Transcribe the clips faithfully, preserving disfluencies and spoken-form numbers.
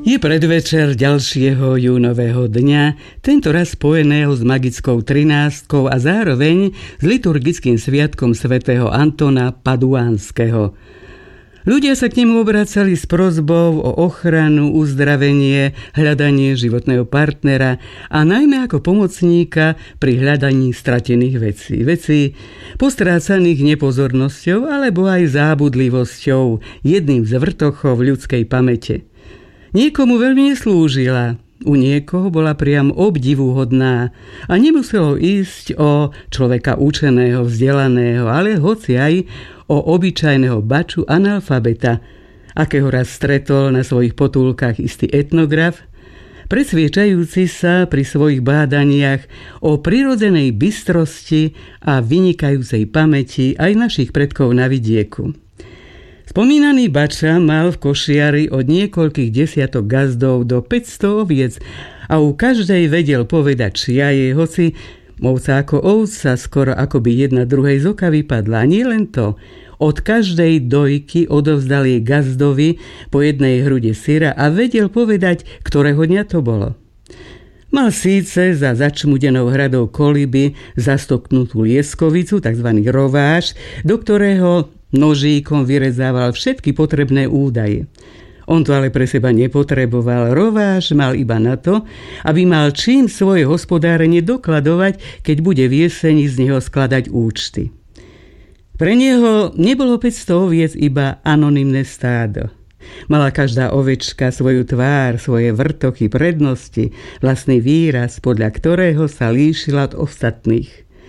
Je predvečer ďalšieho júnového dňa, tento raz spojeného s magickou trinástkou a zároveň s liturgickým sviatkom svätého Antona Paduánskeho. Ľudia sa k nemu obracali s prosbou o ochranu, uzdravenie, hľadanie životného partnera a najmä ako pomocníka pri hľadaní stratených vecí. Vecí postrácaných nepozornosťou alebo aj zábudlivosťou, jedným z vrtochov ľudskej pamäte. Niekomu veľmi neslúžila, u niekoho bola priam obdivuhodná a nemuselo ísť o človeka učeného, vzdelaného, ale hoci aj o obyčajného baču analfabeta, akého raz stretol na svojich potulkách istý etnograf, presviečajúci sa pri svojich bádaniach o prirodzenej bystrosti a vynikajúcej pamäti aj našich predkov na vidieku. Spomínaný bača mal v košiari od niekoľkých desiatok gazdov do päťsto oviec a u každej vedel povedať, čia je, hoci ovca ako ovca skoro akoby jedna druhej z oka vypadla. A nie len to, od každej dojky odovzdal jej gazdovi po jednej hrude syra a vedel povedať, ktorého dňa to bolo. Mal síce za začmudenou hradou koliby zastoknutú lieskovicu, tzv. Rováš, do ktorého nožíkom vyrezával všetky potrebné údaje. On to ale pre seba nepotreboval. Rováš mal iba na to, aby mal čím svoje hospodárenie dokladovať, keď bude v jeseni z neho skladať účty. Pre neho nebolo päťsto oviec iba anonymné stádo. Mala každá ovečka svoju tvár, svoje vrtochy, prednosti, vlastný výraz, podľa ktorého sa líšila od ostatných.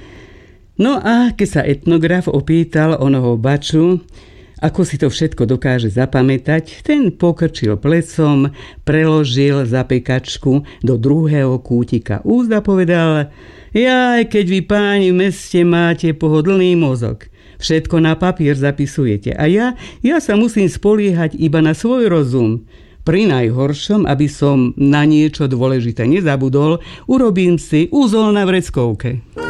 No a keď sa etnograf opýtal onoho baču, ako si to všetko dokáže zapamätať, ten pokrčil plecom, preložil zapekačku do druhého kútika úzda a povedal: jaj, keď vy páni v meste máte pohodlný mozog, všetko na papier zapisujete a ja, ja sa musím spoliehať iba na svoj rozum. Pri najhoršom, aby som na niečo dôležité nezabudol, urobím si úzol na vreckovke.